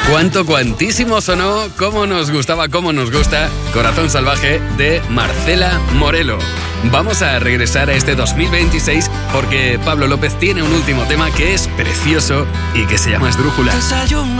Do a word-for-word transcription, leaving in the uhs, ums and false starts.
Cuánto, cuantísimo sonó, cómo nos gustaba, cómo nos gusta Corazón Salvaje de Marcela Morelo. Vamos a regresar a este dos mil veintiséis porque Pablo López tiene un último tema que es precioso y que se llama Esdrújula.